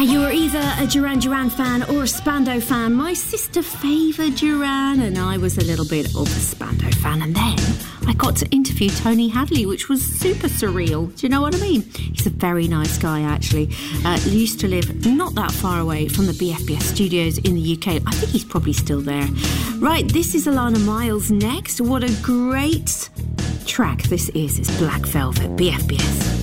Now, you were either a Duran Duran fan or a Spandau fan. My sister favoured Duran and I was a little bit of a Spandau fan. And then I got to interview Tony Hadley, which was super surreal. Do you know what I mean? He's a very nice guy, actually. He used to live not that far away from the BFBS studios in the UK. I think he's probably still there. Right, this is Alana Miles next. What a great track this is. It's Black Velvet, BFBS.